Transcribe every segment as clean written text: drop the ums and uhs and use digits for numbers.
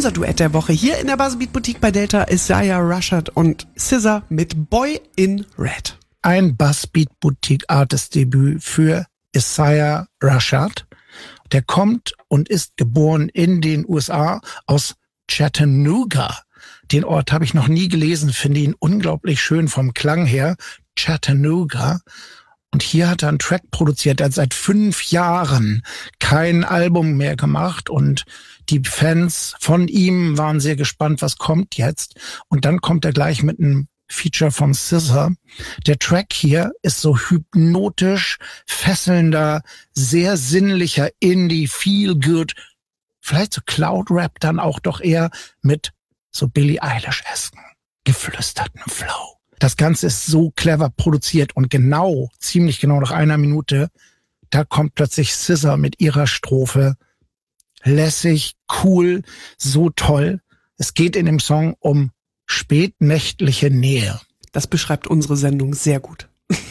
Unser Duett der Woche hier in der Buzzbeat Boutique bei Delta, Isaiah Rashad und SZA mit Boy in Red. Ein Buzzbeat Boutique Artist Debüt für Isaiah Rashad. Der kommt und ist geboren in den USA aus Chattanooga. Den Ort habe ich noch nie gelesen, finde ihn unglaublich schön vom Klang her. Chattanooga. Und hier hat er einen Track produziert. Er hat seit 5 Jahren kein Album mehr gemacht und die Fans von ihm waren sehr gespannt, was kommt jetzt. Und dann kommt er gleich mit einem Feature von SZA. Der Track hier ist so hypnotisch, fesselnder, sehr sinnlicher Indie, feel good, vielleicht so Cloud-Rap dann auch doch eher mit so Billie Eilish-esken, geflüsterten Flow. Das Ganze ist so clever produziert und ziemlich genau nach 1 Minute, da kommt plötzlich SZA mit ihrer Strophe. Lässig, cool, so toll. Es geht in dem Song um spätnächtliche Nähe. Das beschreibt unsere Sendung sehr gut.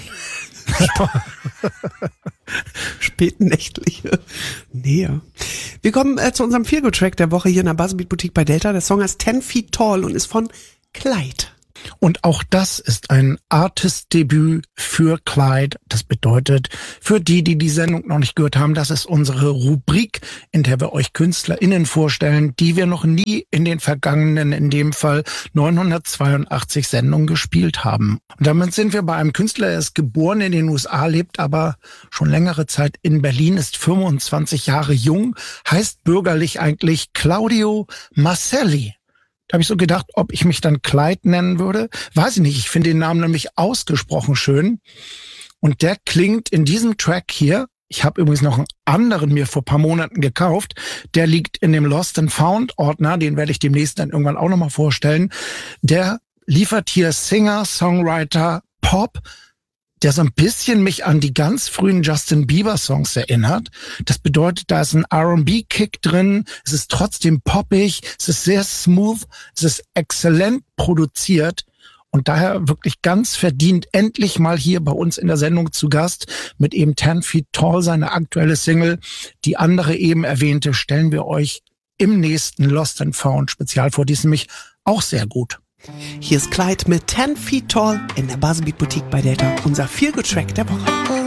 Spätnächtliche Nähe. Wir kommen zu unserem Feel-Good-Track der Woche hier in der Buzzbeat Boutique bei Delta. Der Song heißt 10 Feet Tall und ist von Clyde. Und auch das ist ein Artist-Debüt für Clyde. Das bedeutet, für die Sendung noch nicht gehört haben, das ist unsere Rubrik, in der wir euch KünstlerInnen vorstellen, die wir noch nie in den vergangenen, in dem Fall 982 Sendungen gespielt haben. Und damit sind wir bei einem Künstler, er ist geboren in den USA, lebt aber schon längere Zeit in Berlin, ist 25 Jahre jung, heißt bürgerlich eigentlich Claudio Marcelli. Da habe ich so gedacht, ob ich mich dann Clyde nennen würde. Weiß ich nicht, ich finde den Namen nämlich ausgesprochen schön. Und der klingt in diesem Track hier, ich habe übrigens noch einen anderen mir vor ein paar Monaten gekauft, der liegt in dem Lost and Found Ordner, den werde ich demnächst dann irgendwann auch nochmal vorstellen. Der liefert hier Singer, Songwriter, Pop, der so ein bisschen mich an die ganz frühen Justin Bieber Songs erinnert. Das bedeutet, da ist ein R&B-Kick drin, es ist trotzdem poppig, es ist sehr smooth, es ist exzellent produziert und daher wirklich ganz verdient endlich mal hier bei uns in der Sendung zu Gast mit eben 10 Feet Tall, seine aktuelle Single. Die andere eben erwähnte stellen wir euch im nächsten Lost and Found Spezial vor, die ist nämlich auch sehr gut. Hier ist Clyde mit 10 Feet Tall in der Buzzbeat Boutique bei Delta, unser Feel-Good-Track der Woche.